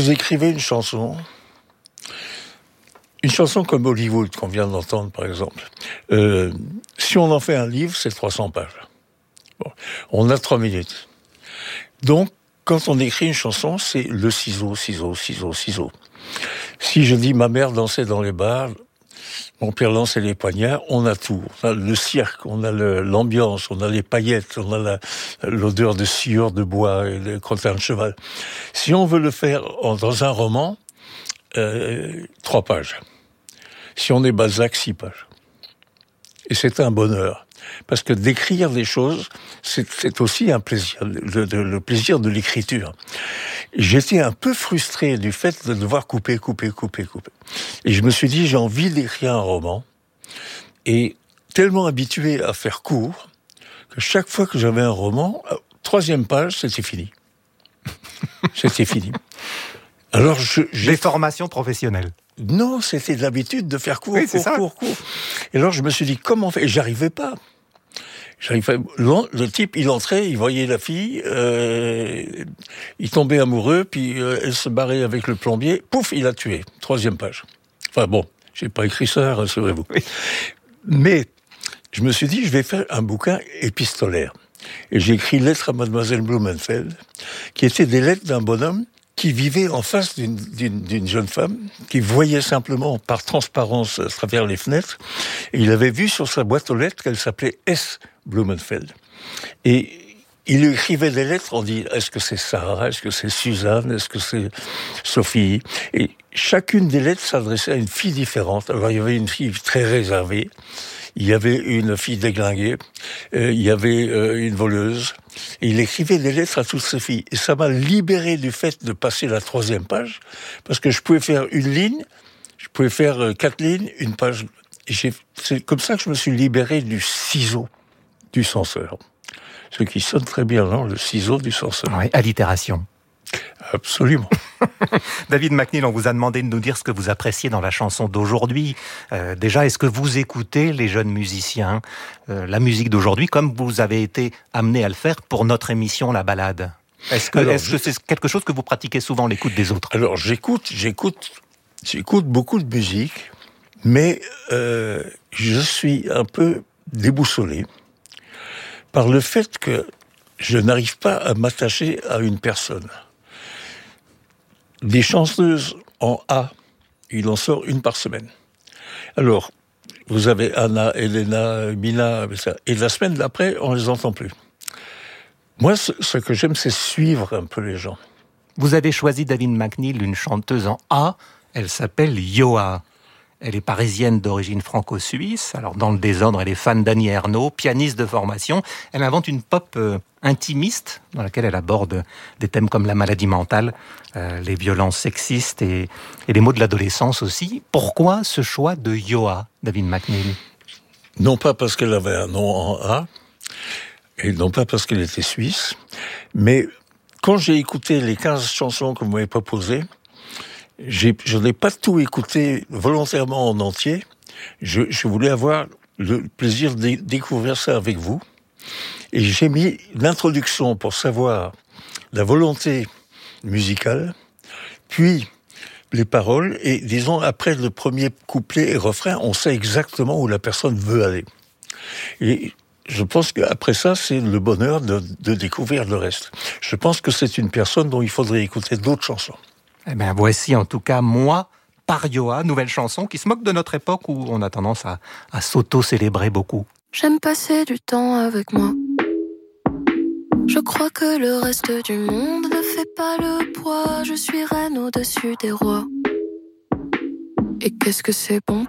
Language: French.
vous écrivez une chanson comme Hollywood qu'on vient d'entendre par exemple, si on en fait un livre, c'est 300 pages. Bon, on a 3 minutes. Donc, quand on écrit une chanson, c'est le ciseau, ciseau, ciseau, ciseau. Si je dis ma mère dansait dans les bars, mon père lançait les poignards, on a tout. On a le cirque, on a l'ambiance, on a les paillettes, on a l'odeur de sciure de bois et de crottin de cheval. Si on veut le faire dans un roman, 3 pages. Si on est Balzac, 6 pages. Et c'est un bonheur. Parce que d'écrire des choses, c'est aussi un plaisir, le plaisir de l'écriture. J'étais un peu frustré du fait de devoir couper. Et je me suis dit, j'ai envie d'écrire un roman. Et tellement habitué à faire court, que chaque fois que j'avais un roman, 3e page, c'était fini. C'était fini. Alors, Des formations professionnelles. Non, c'était l'habitude de faire court. Et alors, je me suis dit, comment faire ? Et j'arrivais pas. Le type, il entrait, il voyait la fille, il tombait amoureux, puis elle se barrait avec le plombier, pouf, il l'a tué. 3e page. Enfin bon, j'ai pas écrit ça, rassurez-vous. Oui. Mais je me suis dit, je vais faire un bouquin épistolaire. Et j'ai écrit Lettres à Mademoiselle Blumenfeld, qui étaient des lettres d'un bonhomme qui vivait en face d'une jeune femme, qui voyait simplement par transparence à travers les fenêtres, et il avait vu sur sa boîte aux lettres qu'elle s'appelait S. Blumenfeld. Et il lui écrivait des lettres, on dit, est-ce que c'est Sarah, est-ce que c'est Suzanne, est-ce que c'est Sophie ? Et chacune des lettres s'adressait à une fille différente. Alors il y avait une fille très réservée, il y avait une fille déglinguée, il y avait une voleuse. Et il écrivait des lettres à toutes ces filles. Et ça m'a libéré du fait de passer la 3e page, parce que je pouvais faire une ligne, je pouvais faire 4 lignes, une page. Et c'est comme ça que je me suis libéré du ciseau du censeur. Ce qui sonne très bien, non ? Le ciseau du censeur. Oui, allitération. Absolument. David McNeill, on vous a demandé de nous dire ce que vous appréciez dans la chanson d'aujourd'hui. Déjà, est-ce que vous écoutez les jeunes musiciens, la musique d'aujourd'hui, comme vous avez été amené à le faire pour notre émission La Balade ? Est-ce que c'est quelque chose que vous pratiquez souvent, l'écoute des autres ? Alors, j'écoute beaucoup de musique, mais je suis un peu déboussolé par le fait que je n'arrive pas à m'attacher à une personne. Des chanteuses en A, il en sort une par semaine. Alors, vous avez Anna, Elena, Mina, et la semaine d'après, on les entend plus. Moi, ce que j'aime, c'est suivre un peu les gens. Vous avez choisi, David McNeill, une chanteuse en A, elle s'appelle Yoa. Elle est parisienne d'origine franco-suisse. Alors, dans le désordre, elle est fan d'Annie Ernaux, pianiste de formation. Elle invente une pop intimiste, dans laquelle elle aborde des thèmes comme la maladie mentale, les violences sexistes et les maux de l'adolescence aussi. Pourquoi ce choix de Yoa, David McNeill ? Non pas parce qu'elle avait un nom en A, et non pas parce qu'elle était suisse, mais quand j'ai écouté les 15 chansons que vous m'avez proposées, je n'ai pas tout écouté volontairement en entier. Je voulais avoir le plaisir de découvrir ça avec vous. Et j'ai mis l'introduction pour savoir la volonté musicale, puis les paroles, et disons, après le premier couplet et refrain, on sait exactement où la personne veut aller. Et je pense qu'après ça, c'est le bonheur de découvrir le reste. Je pense que c'est une personne dont il faudrait écouter d'autres chansons. Eh bien, voici en tout cas Moi, par Yoa, nouvelle chanson qui se moque de notre époque où on a tendance à s'auto-célébrer beaucoup. J'aime passer du temps avec moi. Je crois que le reste du monde ne fait pas le poids. Je suis reine au-dessus des rois. Et qu'est-ce que c'est bon